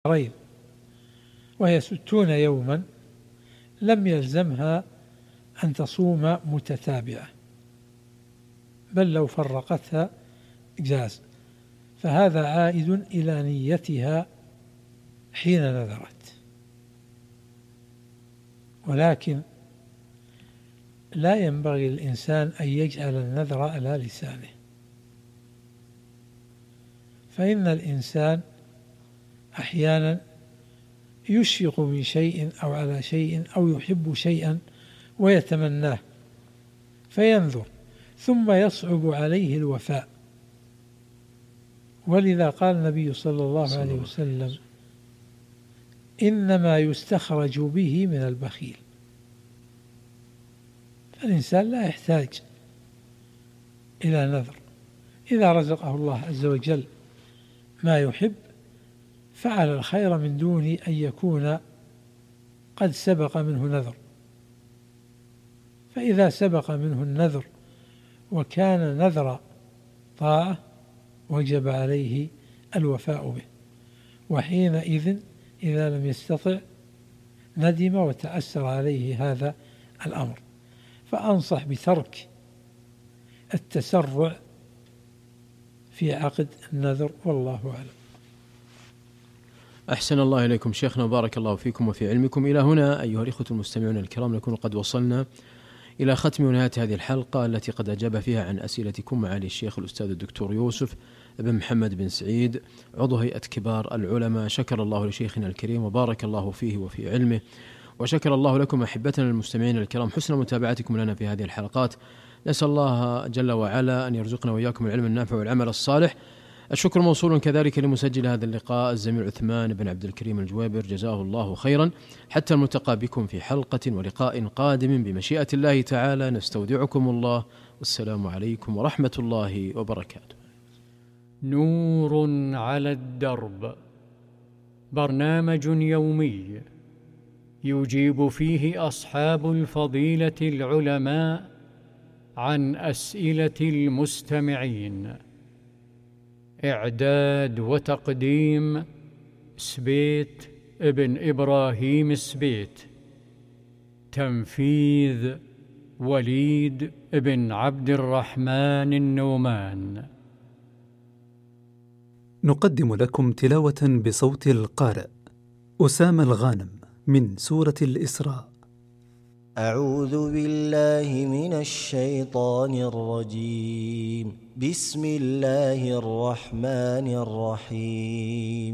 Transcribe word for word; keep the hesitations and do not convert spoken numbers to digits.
شهرين وهي ستون يوما لم يلزمها أن تصوم متتابعة، بل لو فرقتها جاز، فهذا عائد إلى نيتها حين نذرت. ولكن لا ينبغي للإنسان أن يجعل النذر على لسانه، فإن الإنسان أحيانا يشفق من شيء أو على شيء أو يحب شيئا ويتمناه فينذر ثم يصعب عليه الوفاء. ولذا قال النبي صلى الله عليه وسلم: إنما يستخرج به من البخيل. فالإنسان لا يحتاج إلى نذر، إذا رزقه الله عز وجل ما يحب فعل الخير من دون أن يكون قد سبق منه نذر. فإذا سبق منه النذر وكان نذر طاعة وجب عليه الوفاء به، وحينئذ إذا لم يستطع ندم وتأثر عليه هذا الأمر. فأنصح بترك التسرع في عقد النذر، والله أعلم. أحسن الله إليكم شيخنا وبارك الله فيكم وفي علمكم. إلى هنا أيها الإخوة المستمعون الكرام نكون قد وصلنا إلى ختم ونهاية هذه الحلقة التي قد أجاب فيها عن أسئلتكم معالي الشيخ الأستاذ الدكتور يوسف بن محمد بن سعيد عضو هيئة كبار العلماء. شكر الله لشيخنا الكريم وبارك الله فيه وفي علمه، وشكر الله لكم أحبتنا المستمعين الكرام حسن متابعتكم لنا في هذه الحلقات. نسأل الله جل وعلا أن يرزقنا وإياكم العلم النافع والعمل الصالح. الشكر موصول كذلك لمسجل هذا اللقاء الزميل عثمان بن عبد الكريم الجويبر، جزاه الله خيرا. حتى الملتقى بكم في حلقة ولقاء قادم بمشيئة الله تعالى، نستودعكم الله، والسلام عليكم ورحمة الله وبركاته. نور على الدرب، برنامج يومي يجيب فيه أصحاب الفضيلة العلماء عن أسئلة المستمعين. إعداد وتقديم سبيت ابن إبراهيم سبيت. تنفيذ وليد ابن عبد الرحمن النومان. نقدم لكم تلاوة بصوت القارئ أسامة الغانم من سورة الإسراء. أعوذ بالله من الشيطان الرجيم. بسم الله الرحمن الرحيم.